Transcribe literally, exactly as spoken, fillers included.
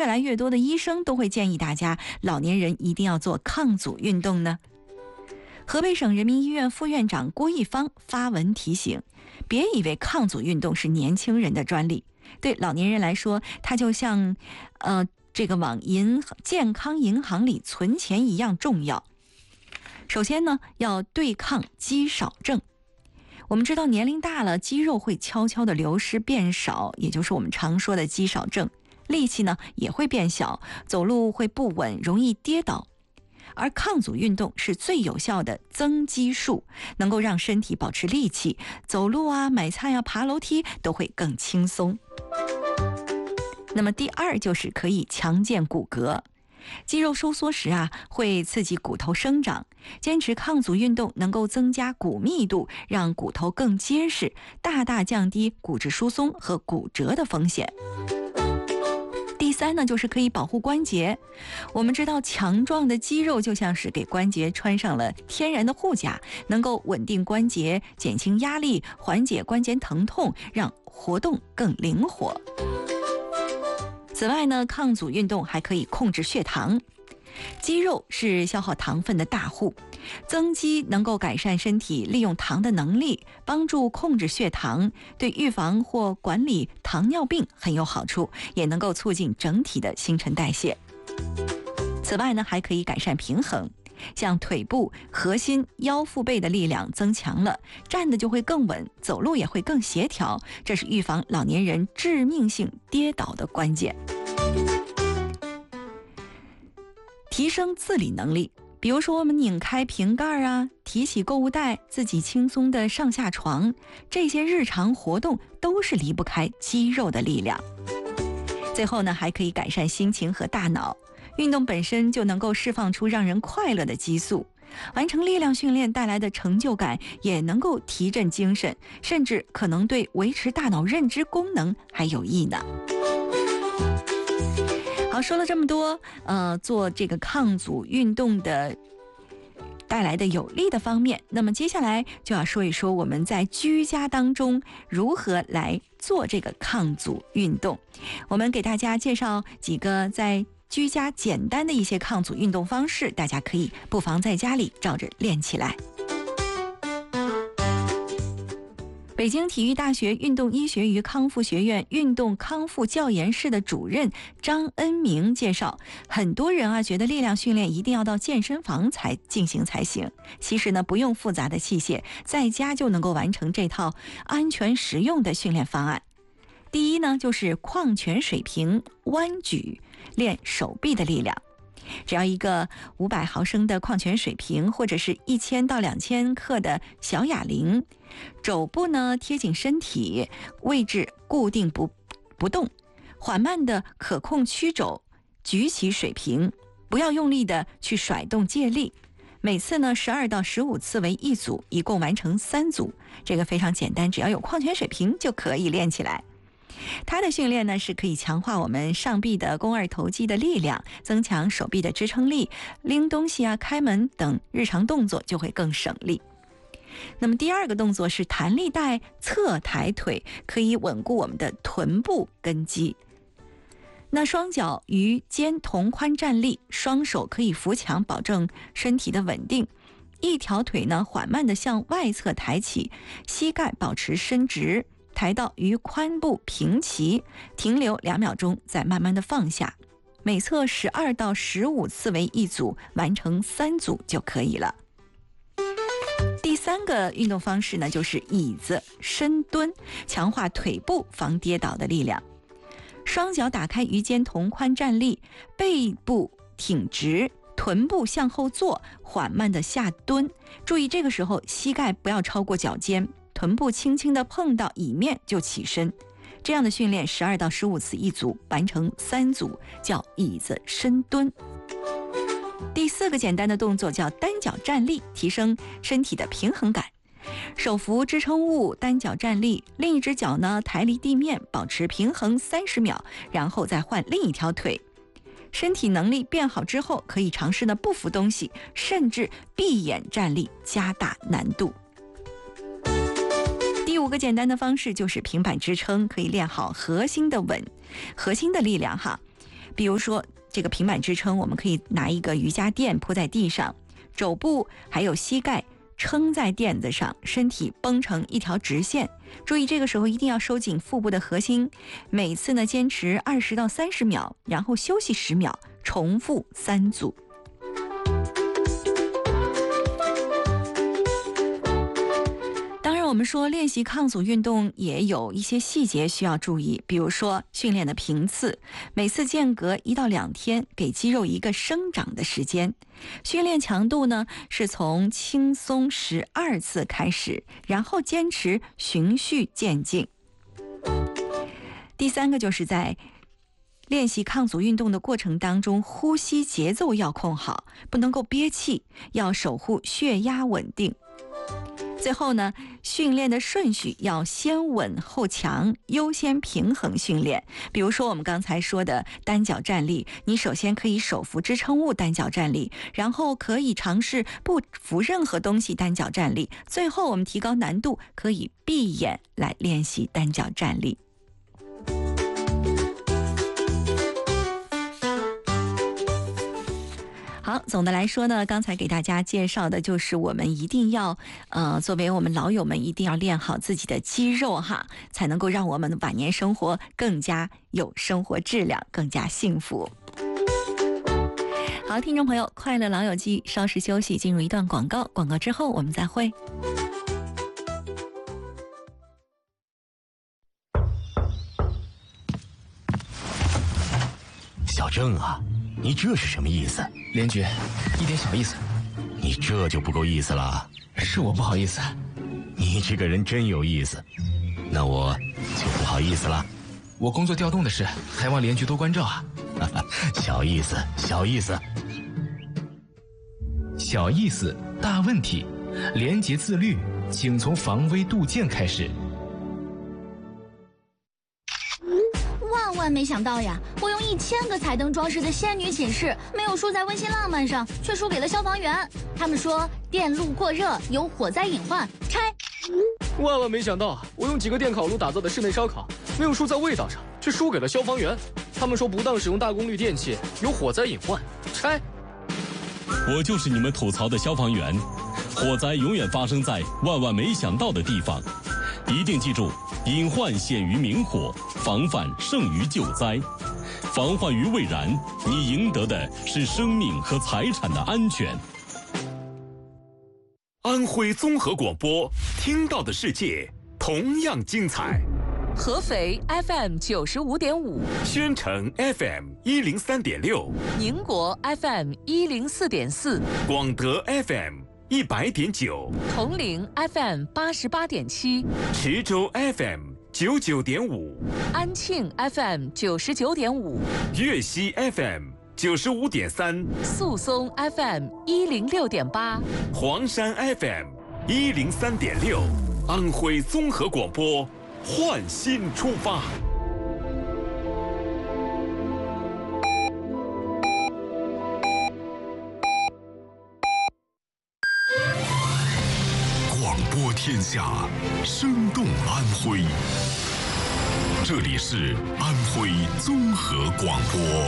来越多的医生都会建议大家，老年人一定要做抗阻运动呢？河北省人民医院副院长郭一方发文提醒，别以为抗阻运动是年轻人的专利，对老年人来说，它就像呃这个往银健康银行里存钱一样重要。首先呢，要对抗肌少症。我们知道年龄大了，肌肉会悄悄的流失变少，也就是我们常说的肌少症，力气呢也会变小，走路会不稳，容易跌倒。而抗阻运动是最有效的增肌术，能够让身体保持力气，走路啊、买菜啊、爬楼梯都会更轻松。那么第二就是可以强健骨骼。肌肉收缩时啊，会刺激骨头生长，坚持抗阻运动能够增加骨密度，让骨头更结实，大大降低骨质疏松和骨折的风险。第三呢，就是可以保护关节。我们知道强壮的肌肉就像是给关节穿上了天然的护甲，能够稳定关节，减轻压力，缓解关节疼痛，让活动更灵活。此外呢，抗阻运动还可以控制血糖。肌肉是消耗糖分的大户，增肌能够改善身体利用糖的能力，帮助控制血糖，对预防或管理糖尿病很有好处，也能够促进整体的新陈代谢。此外呢，还可以改善平衡，像腿部、核心、腰腹背的力量增强了，站的就会更稳，走路也会更协调，这是预防老年人致命性跌倒的关键。提升自理能力，比如说我们拧开瓶盖啊，提起购物袋，自己轻松的上下床，这些日常活动都是离不开肌肉的力量。最后呢，还可以改善心情和大脑，运动本身就能够释放出让人快乐的激素，完成力量训练带来的成就感也能够提振精神，甚至可能对维持大脑认知功能还有益呢。好，说了这么多，呃，做这个抗阻运动的带来的有利的方面，那么接下来就要说一说我们在居家当中如何来做这个抗阻运动。我们给大家介绍几个在居家简单的一些抗阻运动方式，大家可以不妨在家里照着练起来。北京体育大学运动医学与康复学院运动康复教研室的主任张恩明介绍，很多人啊觉得力量训练一定要到健身房才进行才行，其实呢不用复杂的器械，在家就能够完成这套安全实用的训练方案。第一呢，就是矿泉水瓶弯举，练手臂的力量。只要一个五百毫升的矿泉水瓶，或者是一千到两千克的小哑铃，肘部呢贴紧身体，位置固定不不动，缓慢的可控曲肘，举起水瓶，不要用力的去甩动借力。每次呢十二到十五次为一组，一共完成三组。这个非常简单，只要有矿泉水瓶就可以练起来。它的训练呢是可以强化我们上臂的肱二头肌的力量，增强手臂的支撑力，拎东西啊、开门等日常动作就会更省力。那么第二个动作是弹力带侧抬腿，可以稳固我们的臀部根基。那双脚与肩同宽站立，双手可以扶墙，保证身体的稳定。一条腿呢缓慢地向外侧抬起，膝盖保持伸直，抬到与髋部平齐，停留两秒钟，再慢慢的放下。每侧十二到十五次为一组，完成三组就可以了。第三个运动方式呢，就是椅子深蹲，强化腿部防跌倒的力量。双脚打开与肩同宽站立，背部挺直，臀部向后坐，缓慢的下蹲。注意这个时候膝盖不要超过脚尖，臀部轻轻地碰到椅面就起身。这样的训练十二到十五次一组，完成三组叫椅子深蹲。第四个简单的动作叫单脚站立，提升身体的平衡感。手扶支撑物，单脚站立，另一只脚呢抬离地面，保持平衡三十秒，然后再换另一条腿。身体能力变好之后，可以尝试呢不扶东西，甚至闭眼站立，加大难度。第五个简单的方式就是平板支撑，可以练好核心的稳，核心的力量哈。 比如说这个平板支撑，我们可以拿一个瑜伽垫铺在地上，肘部还有膝盖撑在垫子上，身体绷成一条直线。注意这个时候一定要收紧腹部的核心，每次呢坚持二十到三十秒，然后休息十秒，重复三组。我们说练习抗阻运动也有一些细节需要注意，比如说训练的频次，每次间隔一到两天，给肌肉一个生长的时间。训练强度呢是从轻松十二次开始，然后坚持循序渐进。第三个就是在练习抗阻运动的过程当中，呼吸节奏要控好，不能够憋气，要守护血压稳定。最后呢，训练的顺序要先稳后强，优先平衡训练。比如说我们刚才说的单脚站立，你首先可以手扶支撑物单脚站立，然后可以尝试不扶任何东西单脚站立，最后我们提高难度，可以闭眼来练习单脚站立。好，总的来说呢，刚才给大家介绍的就是我们一定要呃，作为我们老友们一定要练好自己的肌肉哈，才能够让我们的晚年生活更加有生活质量，更加幸福。好，听众朋友，快乐老友记稍事休息，进入一段广告，广告之后我们再会。 小郑啊，你这是什么意思？ 连局，一点小意思。 你这就不够意思了。 是我不好意思。 你这个人真有意思，那我就不好意思了。 我工作调动的事，还望连局多关照啊。 小意思，小意思。 小意思，大问题。廉洁自律，请从防微杜渐开始。 万万没想到呀！我用一千个彩灯装饰的仙女寝室，没有输在温馨浪漫上，却输给了消防员。他们说电路过热有火灾隐患，拆。 万万没想到，我用几个电烤炉打造的室内烧烤，没有输在味道上，却输给了消防员。他们说不当使用大功率电器有火灾隐患，拆。 我就是你们吐槽的消防员，火灾永远发生在万万没想到的地方，一定记住。隐患显于明火，防范胜于救灾。防患于未然，你赢得的是生命和财产的安全。 安徽综合广播，听到的世界同样精彩。 合肥 F M 九十五点五， 宣城 F M 一零三点六， 宁国 F M 一零四点四， 广德 F M一百点九， 铜陵 F M 八十八点七， 池州 F M 九九点五， 安庆 F M 九十九点五， 粤西 F M 九十五点三， 宿松 F M 一零六点八， 黄山 F M 一零三点六，安徽综合广播，焕新出发。 天下，生动安徽。这里是安徽综合广播。